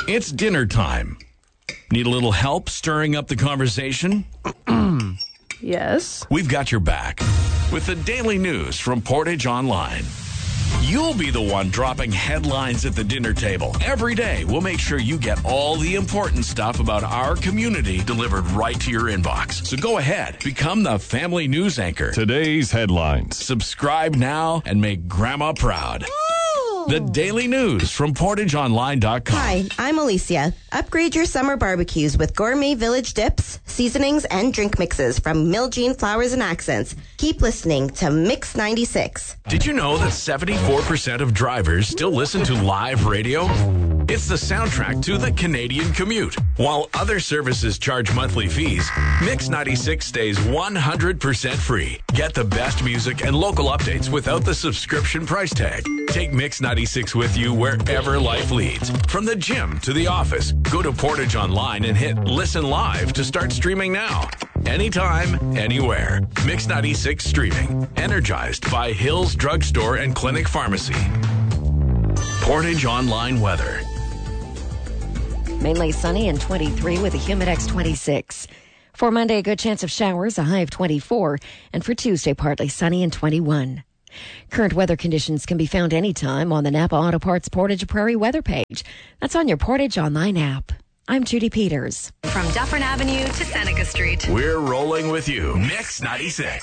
It's dinner time. Need a little help stirring up the conversation? Yes. We've got your back with the daily news from Portage Online. You'll be the one dropping headlines at the dinner table. Every day, we'll make sure you get all the important stuff about our community delivered right to your inbox. So go ahead, become the family news anchor. Today's headlines. Subscribe now and make Grandma proud. The daily news from PortageOnline.com. Hi, I'm Alicia. Upgrade your summer barbecues with gourmet village dips, seasonings, and drink mixes from Miljean Flowers and Accents. Keep listening to Mix 96. Did you know that 74% of drivers still listen to live radio? It's the soundtrack to the Canadian commute. While other services charge monthly fees, Mix 96 stays 100% free. Get the best music and local updates without the subscription price tag. Take Mix 96 with you wherever life leads. From the gym to the office, go to Portage Online and hit Listen Live to start streaming now. Anytime, anywhere. Mix 96 streaming. Energized by Hills Drugstore and Clinic Pharmacy. Portage Online weather. Mainly sunny and 23 with a Humidex 26. For Monday, a good chance of showers, a high of 24. And for Tuesday, partly sunny and 21. Current weather conditions can be found anytime on the Napa Auto Parts Portage Prairie weather page. That's on your Portage Online app. I'm Judy Peters. From Dufferin Avenue to Seneca Street. We're rolling with you. Mix 96.